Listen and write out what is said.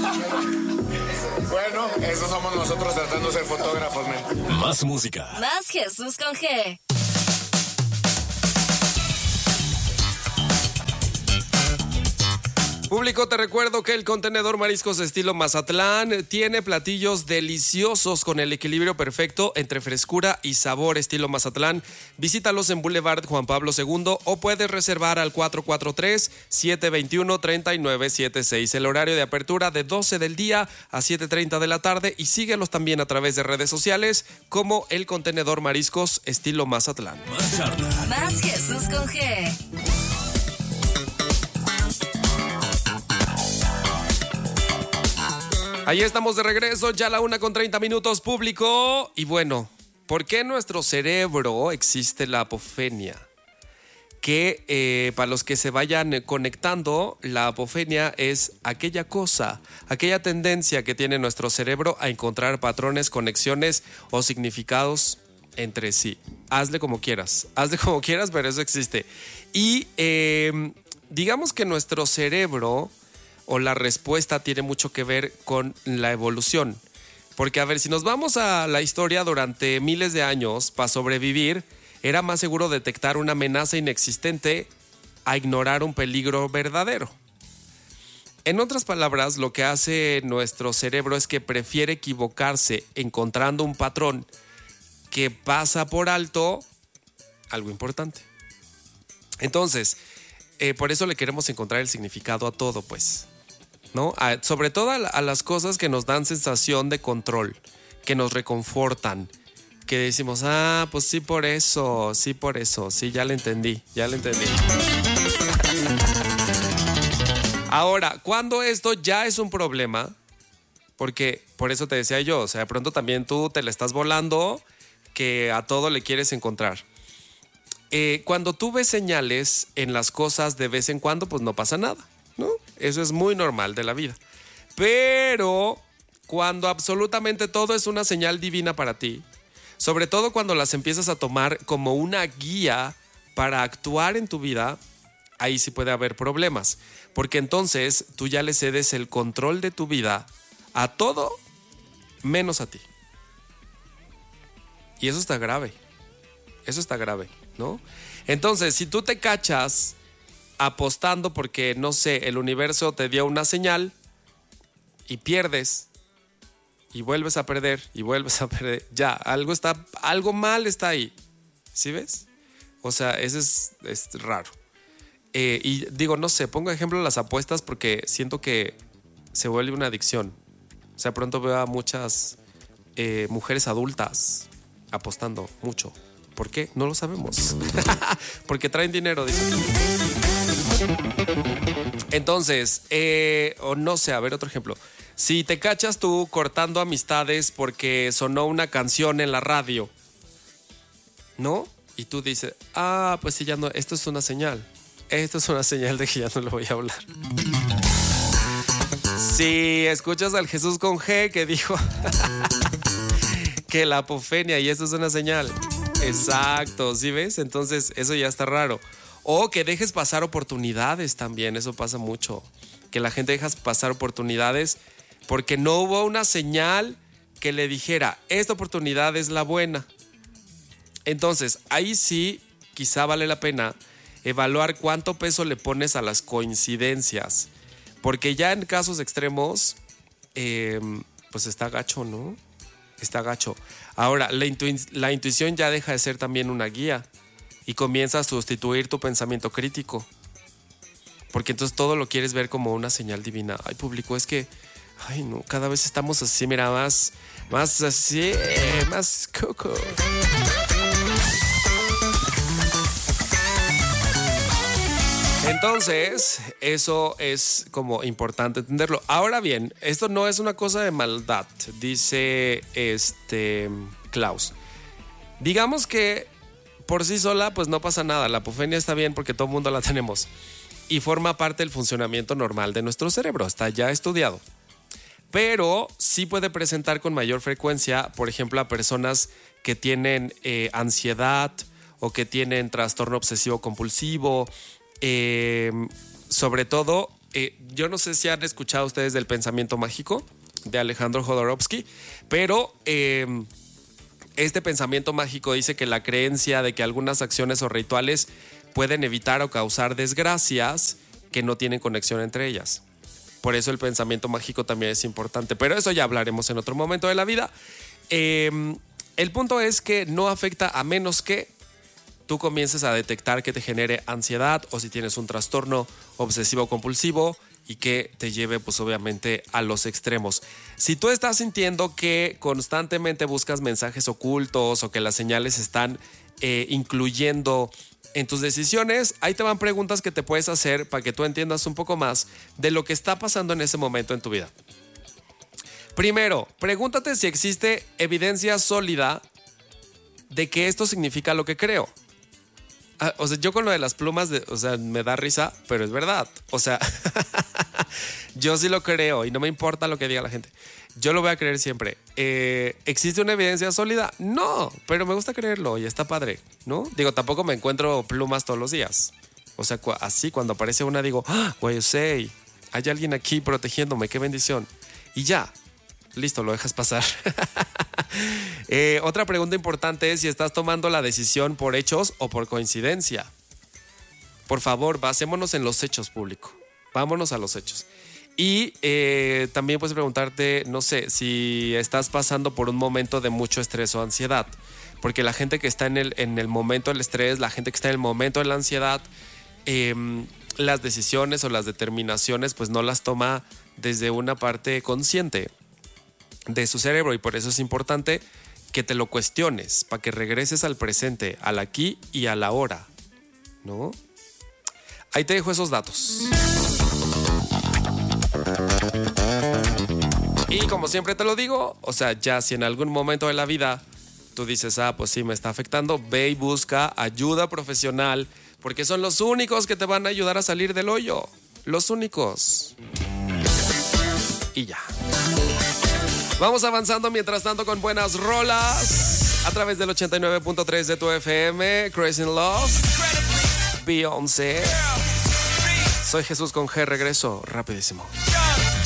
Bueno, esos somos nosotros tratando de ser fotógrafos, men. Más música. Más Jesús con G. Público, te recuerdo que el contenedor Mariscos estilo Mazatlán tiene platillos deliciosos con el equilibrio perfecto entre frescura y sabor estilo Mazatlán. Visítalos en Boulevard Juan Pablo II o puedes reservar al 443-721-3976. El horario de apertura de 12 del día a 7:30 de la tarde y síguelos también a través de redes sociales como el contenedor Mariscos estilo Mazatlán. Más Jesús con G. Ahí estamos de regreso, ya la 1:30 público. Y bueno, ¿por qué en nuestro cerebro existe la apofenia? Que para los que se vayan conectando, la apofenia es aquella cosa, aquella tendencia que tiene nuestro cerebro a encontrar patrones, conexiones o significados entre sí. Hazle como quieras, pero eso existe. Y digamos que nuestro cerebro o la respuesta tiene mucho que ver con la evolución. Porque, a ver, si nos vamos a la historia, durante miles de años, para sobrevivir, era más seguro detectar una amenaza inexistente a ignorar un peligro verdadero. En otras palabras, lo que hace nuestro cerebro es que prefiere equivocarse encontrando un patrón que pasa por alto algo importante. Entonces, por eso le queremos encontrar el significado a todo, pues, ¿no? Sobre todo a las cosas que nos dan sensación de control, que nos reconfortan, que decimos, pues sí por eso, sí, ya le entendí. Ahora, cuando esto ya es un problema, porque por eso te decía yo, o sea, de pronto también tú te la estás volando, que a todo le quieres encontrar. Cuando tú ves señales en las cosas de vez en cuando, pues no pasa nada, ¿no? Eso es muy normal de la vida. Pero cuando absolutamente todo es una señal divina para ti, sobre todo cuando las empiezas a tomar como una guía para actuar en tu vida, ahí sí puede haber problemas. Porque entonces tú ya le cedes el control de tu vida a todo menos a ti. Y eso está grave. ¿No? Entonces, si tú te cachas apostando porque, no sé, el universo te dio una señal y pierdes y vuelves a perder ya, algo mal está ahí. ¿Sí ves? O sea, eso es raro. Y digo, no sé, pongo ejemplo las apuestas porque siento que se vuelve una adicción. O sea, pronto veo a muchas mujeres adultas apostando mucho. ¿Por qué? No lo sabemos. Porque traen dinero, dicen. Entonces, o no sé, a ver, otro ejemplo. Si te cachas tú cortando amistades porque sonó una canción en la radio, ¿no? Y tú dices, pues sí, ya no, esto es una señal. Esto es una señal de que ya no le voy a hablar. Si escuchas al Jesús con G que dijo que la apofenia y esto es una señal. Exacto, ¿sí ves? Entonces eso ya está raro. O que dejes pasar oportunidades también, eso pasa mucho. Que la gente deja pasar oportunidades porque no hubo una señal que le dijera, esta oportunidad es la buena. Entonces, ahí sí, quizá vale la pena evaluar cuánto peso le pones a las coincidencias. Porque ya en casos extremos, pues está gacho, ¿no? Está gacho. Ahora, la intuición ya deja de ser también una guía y comienza a sustituir tu pensamiento crítico. Porque entonces todo lo quieres ver como una señal divina. Ay, público, es que, ay, no, cada vez estamos así, mira, más así, más coco. Entonces, eso es como importante entenderlo. Ahora bien, esto no es una cosa de maldad, dice Klaus. Digamos que por sí sola, pues no pasa nada. La apofenia está bien porque todo el mundo la tenemos. Y forma parte del funcionamiento normal de nuestro cerebro. Está ya estudiado. Pero sí puede presentar con mayor frecuencia, por ejemplo, a personas que tienen ansiedad o que tienen trastorno obsesivo compulsivo. Sobre todo yo no sé si han escuchado ustedes del pensamiento mágico de Alejandro Jodorowsky, pero este pensamiento mágico dice que la creencia de que algunas acciones o rituales pueden evitar o causar desgracias que no tienen conexión entre ellas. Por eso el pensamiento mágico también es importante, pero eso ya hablaremos en otro momento de la vida. El punto es que no afecta a menos que tú comiences a detectar que te genere ansiedad o si tienes un trastorno obsesivo compulsivo y que te lleve pues obviamente a los extremos. Si tú estás sintiendo que constantemente buscas mensajes ocultos o que las señales están incluyendo en tus decisiones, ahí te van preguntas que te puedes hacer para que tú entiendas un poco más de lo que está pasando en ese momento en tu vida. Primero, pregúntate si existe evidencia sólida de que esto significa lo que creo. O sea, yo con lo de las plumas, me da risa, pero es verdad. O sea, yo sí lo creo y no me importa lo que diga la gente. Yo lo voy a creer siempre. ¿Existe una evidencia sólida? No, pero me gusta creerlo y está padre, ¿no? Digo, tampoco me encuentro plumas todos los días. O sea, así cuando aparece una digo, güey, hay alguien aquí protegiéndome, qué bendición. Y ya, listo, lo dejas pasar. Otra pregunta importante es si estás tomando la decisión por hechos o por coincidencia. Por favor, basémonos en los hechos, público. Vámonos a los hechos. Y también puedes preguntarte, no sé, si estás pasando por un momento de mucho estrés o ansiedad. Porque la gente que está en el momento del estrés, la gente que está en el momento de la ansiedad, las decisiones o las determinaciones pues no las toma desde una parte consciente de su cerebro, y por eso es importante que te lo cuestiones para que regreses al presente, al aquí y a la ahora, ¿no? Ahí te dejo esos datos. Y como siempre te lo digo, o sea, ya si en algún momento de la vida tú dices, pues sí, me está afectando, ve y busca ayuda profesional, porque son los únicos que te van a ayudar a salir del hoyo. Los únicos. Y ya. Vamos avanzando mientras tanto con buenas rolas a través del 89.3 de tu FM. Crazy in Love, Beyoncé. Soy Jesús con G, regreso rapidísimo.